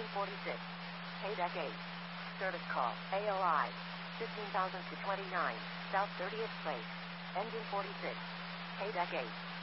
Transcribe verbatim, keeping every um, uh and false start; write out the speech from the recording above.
forty-six. Paydeck eight. Service call. A O I. fifteen thousand two twenty-nine. South thirtieth Place. Engine forty-six. Paydeck eight.